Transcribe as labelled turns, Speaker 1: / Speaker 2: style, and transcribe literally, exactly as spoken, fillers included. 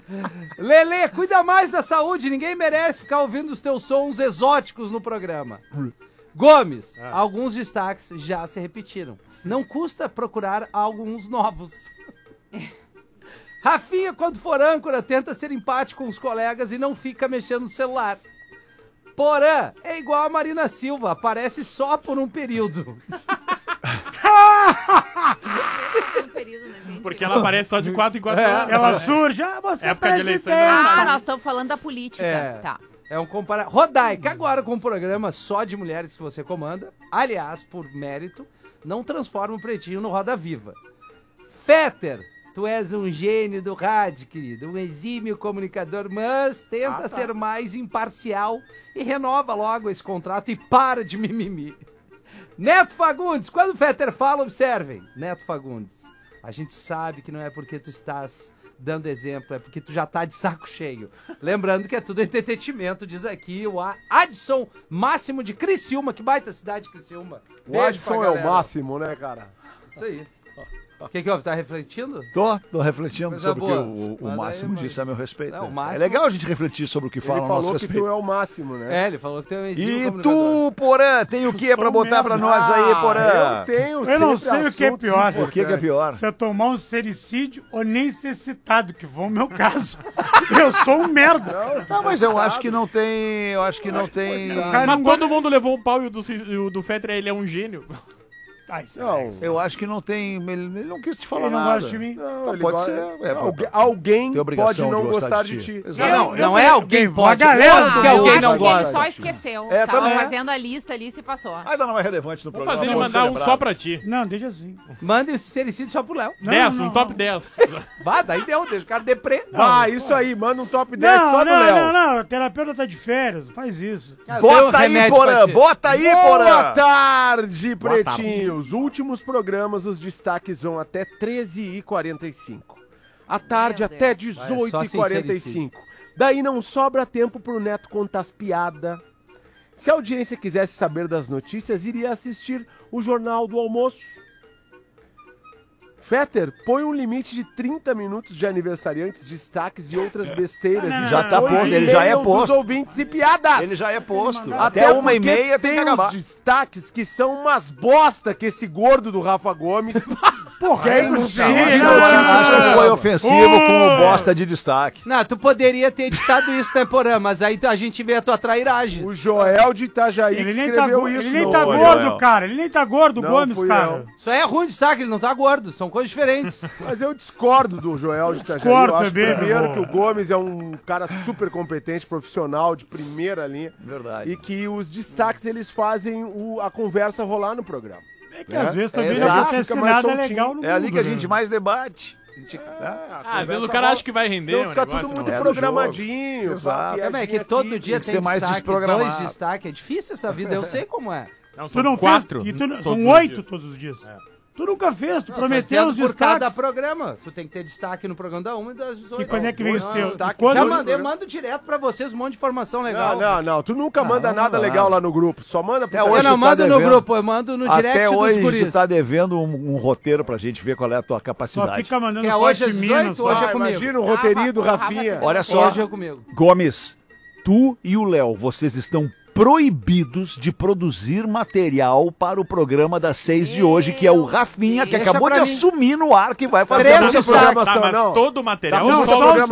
Speaker 1: Lelê, cuida mais da saúde, ninguém merece ficar ouvindo os teus sons exóticos no programa. Gomes, ah. alguns destaques já se repetiram. Não custa procurar alguns novos. Rafinha, quando for âncora, tenta ser empático com os colegas e não fica mexendo no celular. Porã é igual a Marina Silva, aparece só por um período.
Speaker 2: Porque ela aparece só de quatro em quatro anos.
Speaker 3: É. Ela surge, ah, você é
Speaker 4: presidente. Ah, nós estamos falando da política.
Speaker 1: É.
Speaker 4: Tá.
Speaker 1: É um compara... Rodaica, agora com um programa só de mulheres que você comanda, aliás, por mérito, não transforma o Pretinho no Roda Viva. Fetter, tu és um gênio do rádio, querido, um exímio comunicador, mas tenta ah, tá. ser mais imparcial e renova logo esse contrato e para de mimimi. Neto Fagundes, quando o Fetter fala, observem. Neto Fagundes, a gente sabe que não é porque tu estás dando exemplo, é porque tu já tá de saco cheio. Lembrando que é tudo entretenimento, diz aqui o Adson Máximo de Criciúma. Que baita cidade, Criciúma.
Speaker 5: O Adson é o máximo, né, cara?
Speaker 1: Isso aí. O que que houve? Tá refletindo?
Speaker 6: Tô, tô refletindo
Speaker 1: Coisa
Speaker 6: sobre
Speaker 1: boa.
Speaker 6: o que o, o Máximo
Speaker 1: aí,
Speaker 6: disse a meu respeito.
Speaker 1: Não, Máximo...
Speaker 6: É legal a gente refletir sobre o que fala a nosso
Speaker 5: respeito. Ele falou que tu é o máximo, né?
Speaker 1: É, ele falou que tu é um exímio
Speaker 6: E
Speaker 1: comunicador.
Speaker 6: tu, Porã, tem o que pra botar pra nós aí, Porã?
Speaker 5: Eu tenho
Speaker 3: Eu não sei o que é pior.
Speaker 6: O que, que é pior?
Speaker 3: Se eu tomar um sericídio ou nem ser citado, que foi o meu caso. Eu sou um merda.
Speaker 6: Não, mas eu acho que não tem... Eu acho que não tem...
Speaker 2: Mas todo mundo levou um pau e o do, o do Fetter, ele é um gênio.
Speaker 3: Ai,
Speaker 6: não, eu acho que não tem... Ele, ele não quis te falar
Speaker 3: ele não
Speaker 6: nada.
Speaker 3: gosta de mim.
Speaker 6: Não,
Speaker 5: não
Speaker 6: pode
Speaker 5: gosta,
Speaker 6: ser. É,
Speaker 5: alguém alguém pode não
Speaker 6: de
Speaker 5: gostar,
Speaker 6: gostar
Speaker 5: de ti.
Speaker 6: ti.
Speaker 1: Não,
Speaker 3: Eu,
Speaker 1: não
Speaker 3: eu,
Speaker 1: é
Speaker 3: eu,
Speaker 1: alguém
Speaker 3: eu,
Speaker 1: pode.
Speaker 3: A galera,
Speaker 1: que
Speaker 4: Ah,
Speaker 1: alguém
Speaker 4: eu
Speaker 1: não
Speaker 4: acho
Speaker 1: gosta.
Speaker 4: que ele só esqueceu.
Speaker 6: É,
Speaker 4: Tava
Speaker 6: também.
Speaker 4: fazendo a lista ali e se passou.
Speaker 6: Ainda não é relevante no
Speaker 2: Vou
Speaker 6: programa.
Speaker 2: fazer ele
Speaker 6: vamos
Speaker 2: mandar um
Speaker 6: celebrar.
Speaker 2: só pra ti.
Speaker 3: Não, deixa assim.
Speaker 1: Manda esse sericídio só pro Léo.
Speaker 3: Não,
Speaker 2: dez,
Speaker 3: não,
Speaker 2: um top
Speaker 3: não.
Speaker 2: dez.
Speaker 1: Vá, daí deu, deixa o cara deprê.
Speaker 5: Ah, isso aí, manda um top dez
Speaker 3: Não,
Speaker 5: só no
Speaker 3: não,
Speaker 5: Léo.
Speaker 3: não, não, o terapeuta tá de férias, não faz isso.
Speaker 6: Bota aí, Porã, bota aí, Porã.
Speaker 5: Boa tarde,
Speaker 2: Boa
Speaker 5: pretinhos. Os últimos programas, os destaques vão até treze e quarenta e cinco. À tarde
Speaker 4: Meu
Speaker 5: até
Speaker 4: Deus.
Speaker 5: dezoito e quarenta e cinco. Daí não sobra tempo pro Neto contar as piadas. Se a audiência quisesse saber das notícias, iria assistir o Jornal do Almoço. Fetter, põe um limite de trinta minutos de aniversariantes, destaques e outras besteiras.
Speaker 3: Não,
Speaker 5: e
Speaker 6: Já tá
Speaker 5: depois
Speaker 6: posto, ele já é
Speaker 5: e-mail dos
Speaker 6: posto.
Speaker 5: ouvintes e piadas.
Speaker 6: Ele já é posto.
Speaker 5: Até,
Speaker 6: Até uma e
Speaker 5: porque
Speaker 6: meia tem que
Speaker 5: os
Speaker 6: acabar.
Speaker 5: destaques que são umas bosta que esse gordo do Rafa Gomes. Porra,
Speaker 3: é
Speaker 5: não
Speaker 3: impossível.
Speaker 5: sei.
Speaker 3: Não, não, não,
Speaker 6: Acho que foi ofensivo com o bosta de destaque.
Speaker 1: Não, tu poderia ter editado isso, né, Porã? Mas aí a gente vê a tua trairagem.
Speaker 5: O Joel de Itajaí
Speaker 3: Ele
Speaker 5: que
Speaker 3: nem tá,
Speaker 5: escreveu
Speaker 3: go-
Speaker 5: isso.
Speaker 3: ele nem
Speaker 5: não,
Speaker 3: tá
Speaker 5: Joel.
Speaker 3: gordo, cara. Ele nem tá gordo, o
Speaker 5: Não
Speaker 3: Gomes,
Speaker 5: fui
Speaker 3: cara.
Speaker 5: eu.
Speaker 1: Isso aí é ruim de destaque, ele não tá gordo, são coisas diferentes.
Speaker 5: Mas eu discordo do Joel de Itajaí.
Speaker 3: discordo
Speaker 5: Eu acho
Speaker 3: também,
Speaker 5: primeiro
Speaker 3: meu
Speaker 5: que o Gomes é um cara super competente, profissional, de primeira linha.
Speaker 6: Verdade.
Speaker 5: E que os destaques, eles fazem o- a conversa rolar no programa.
Speaker 3: É que às vezes também
Speaker 6: É,
Speaker 3: não
Speaker 6: exato,
Speaker 3: acontece
Speaker 5: fica mais
Speaker 3: nada
Speaker 5: soltinho.
Speaker 3: legal no
Speaker 6: É ali
Speaker 3: mundo,
Speaker 6: que a
Speaker 3: né?
Speaker 6: gente mais debate. A gente-
Speaker 2: Ah, às vezes o cara acha que vai render
Speaker 5: Senão
Speaker 2: o
Speaker 5: fica
Speaker 2: negócio.
Speaker 5: tudo muito
Speaker 2: não.
Speaker 6: É do
Speaker 5: programadinho.
Speaker 6: Exato.
Speaker 5: sabe?
Speaker 1: É, mas é que
Speaker 5: Piadinha
Speaker 1: todo
Speaker 5: aqui.
Speaker 1: dia
Speaker 6: tem que
Speaker 1: tem,
Speaker 6: ser mais
Speaker 1: destaque,
Speaker 6: desprogramado.
Speaker 1: dois destaques. É difícil essa vida, eu sei como é.
Speaker 2: Não,
Speaker 3: Tu
Speaker 2: são
Speaker 3: não
Speaker 2: quatro.
Speaker 3: fez, e tu,
Speaker 2: todos
Speaker 3: são
Speaker 2: os
Speaker 3: oito
Speaker 2: dias.
Speaker 3: todos os dias. Tu nunca fez, tu
Speaker 1: Não,
Speaker 3: prometeu
Speaker 1: tô
Speaker 3: os
Speaker 1: dizendo por cada
Speaker 3: destaques.
Speaker 1: programa. Tu tem que ter destaque no programa da uma e das dezoito.
Speaker 3: E quando é que vem
Speaker 1: Dois
Speaker 3: os teus?
Speaker 1: destaques.
Speaker 3: E quando-
Speaker 1: Já
Speaker 3: Dois
Speaker 1: mandei,
Speaker 5: programas.
Speaker 1: mando direto pra vocês um monte de informação legal.
Speaker 5: Não, não, não. Tu nunca manda
Speaker 6: não,
Speaker 5: nada
Speaker 6: não.
Speaker 5: legal lá no grupo. Só manda pro
Speaker 6: Até
Speaker 1: Eu
Speaker 6: hoje
Speaker 1: não
Speaker 6: tu tá
Speaker 1: mando no
Speaker 6: devendo.
Speaker 1: grupo, eu mando no direct
Speaker 6: Até
Speaker 1: dos
Speaker 6: hoje
Speaker 1: guris.
Speaker 6: tu tá devendo um, um roteiro pra gente ver qual é a tua
Speaker 3: Só
Speaker 6: capacidade.
Speaker 3: fica mandando
Speaker 1: Que é hoje
Speaker 3: forte
Speaker 1: às
Speaker 3: Minas,
Speaker 1: dezoito,
Speaker 3: só.
Speaker 1: hoje é
Speaker 5: Ah,
Speaker 1: comigo.
Speaker 5: imagina o roteirinho do
Speaker 4: Rafa, Rafa
Speaker 5: Rafinha.
Speaker 4: fazendo-
Speaker 6: Olha só,
Speaker 1: Hoje é comigo.
Speaker 6: Gomes, tu e o Léo, vocês estão proibidos de produzir material para o programa das seis de hoje, que é o Rafinha, que
Speaker 1: Deixa
Speaker 6: acabou de
Speaker 1: pra mim.
Speaker 6: assumir no ar que vai fazer
Speaker 1: Três
Speaker 6: essa
Speaker 1: destaques.
Speaker 6: programação.
Speaker 2: Tá, mas
Speaker 5: não.
Speaker 2: todo o material
Speaker 5: Não,
Speaker 2: só
Speaker 5: só
Speaker 2: o
Speaker 5: programação